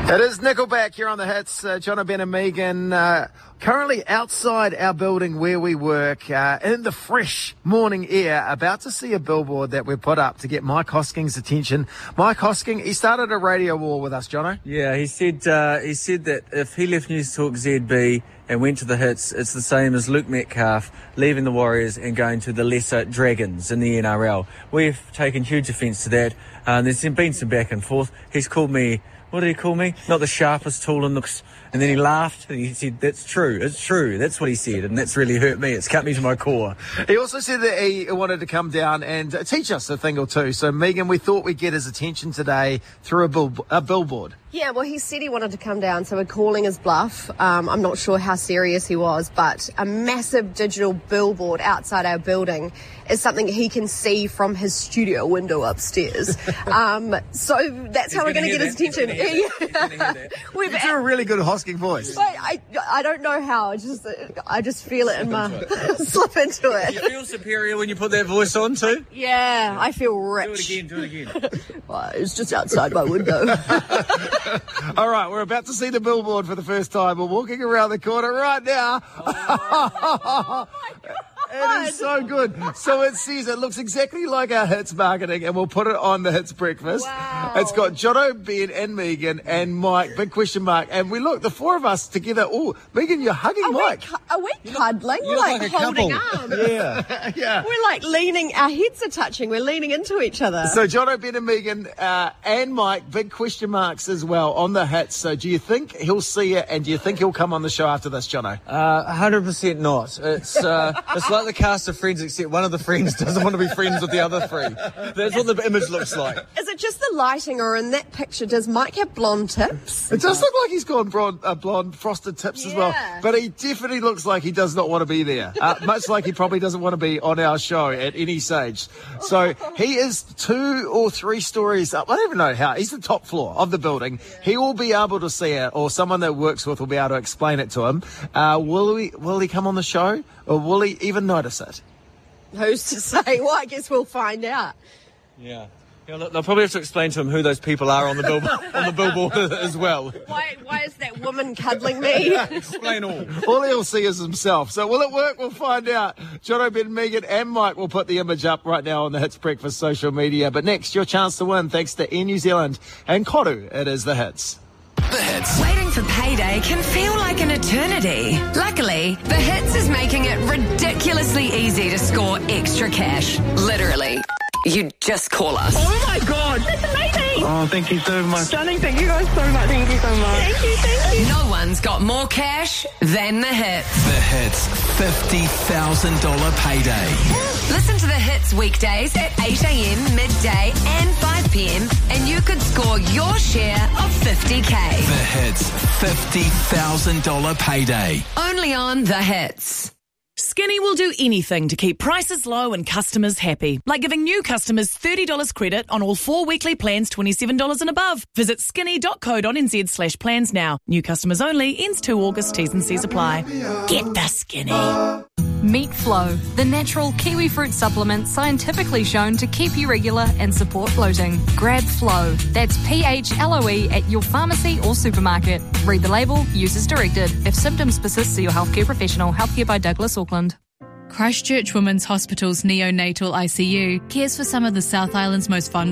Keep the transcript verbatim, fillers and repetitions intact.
It is Nickelback here on the Hits. Uh, Jono, Ben and Megan, uh, currently outside our building where we work, uh, in the fresh morning air, about to see a billboard that we've put up to get Mike Hosking's attention. Mike Hosking, he started a radio war with us, Jono. Yeah, he said uh, he said that if he left News Talk Z B and went to the Hits, it's the same as Luke Metcalf leaving the Warriors and going to the lesser Dragons in the N R L. We've taken huge offence to that. Uh, there's been some back and forth. He's called me, what did he call me? Not the sharpest tool in the... And then he laughed and he said, that's true, it's true. That's what he said, and that's really hurt me. It's cut me to my core. He also said that he wanted to come down and teach us a thing or two. So, Megan, we thought we'd get his attention today through a, bill- a billboard. Yeah, well, he said he wanted to come down, so we're calling his bluff. Um, I'm not sure how serious he was, but a massive digital billboard outside our building is something he can see from his studio window upstairs. um, so that's He's how we're going to get his attention. We've you do a really good Hosking voice. I, I, I don't know how. I just I just feel it in my slip into it. You feel superior when you put that voice on too? Yeah, yeah. I feel rich. Do it again. Do it again. Well, it's just outside my window. All right, we're about to see the billboard for the first time. We're walking around the corner right now. Oh, my God. It is so good. So it says, it looks exactly like our Hits marketing, and we'll put it on the Hits breakfast. Wow. It's got Jono, Ben and Megan and Mike, big question mark. And we look, the four of us together. Oh, Megan, you're hugging are Mike. We, are we cuddling? You We're look like, like a holding couple. arms. Yeah, yeah. We're like leaning, our heads are touching. We're leaning into each other. So Jono, Ben and Megan uh, and Mike, big question marks as well on the Hits. So do you think he'll see it, and do you think he'll come on the show after this, Jono? Uh, one hundred percent not. It's uh, it's like the cast of Friends, except one of the friends doesn't want to be friends with the other three. That's what the image looks like. Is it just the lighting, or in that picture, does Mike have blonde tips? It does look like he's got blonde, uh, blonde frosted tips Yeah. as well, but he definitely looks like he does not want to be there, uh, much like he probably doesn't want to be on our show at any stage. So he is two or three stories up. I don't even know how. He's the top floor of the building. He will be able to see it, or someone that works with will be able to explain it to him. Uh, will he, will he come on the show, or will he even notice it? Who's to say? Well, I guess we'll find out. Yeah. Yeah, they'll probably have to explain to him who those people are on the bill- on the billboard as well. Why, why is that woman cuddling me? Explain all. All he'll see is himself. So will it work? We'll find out. Jono, Ben, Megan and Mike will put the image up right now on the Hits Breakfast social media. But next, your chance to win thanks to Air New Zealand and Koru. It is the Hits. The Hits. Waiting for payday can feel like an eternity. Luckily, The Hits is making it ridiculously easy to score extra cash. Literally. You just call us. Oh my God, that's amazing! Oh, thank you so much. Stunning, thank you guys so much. Thank you so much. Thank you, thank you. No one's got more cash than The Hits. The Hits fifty thousand dollars payday. Listen to The Hits weekdays at eight a.m, midday and five p.m. and you could score your share of fifty K. The Hits fifty thousand dollars payday. Only on The Hits. Skinny will do anything to keep prices low and customers happy, like giving new customers thirty dollars credit on all four weekly plans twenty-seven dollars and above. Visit skinny.co.nz slash plans now. New customers only. Ends two August. T's and C's apply. Get the Skinny. Meet Flow, the natural kiwi fruit supplement scientifically shown to keep you regular and support bloating. Grab Flow. That's P H L O E at your pharmacy or supermarket. Read the label, use as directed. If symptoms persist, see your healthcare professional. Healthcare by Douglas Auckland. Christchurch Women's Hospital's neonatal I C U cares for some of the South Island's most vulnerable